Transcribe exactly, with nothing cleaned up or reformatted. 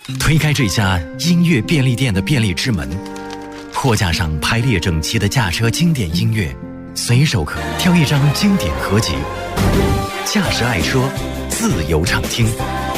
推开这家音乐便利店的便利之门，货架上排列整齐的驾车经典音乐，随手可挑一张经典合集。驾驶爱说，自由畅听。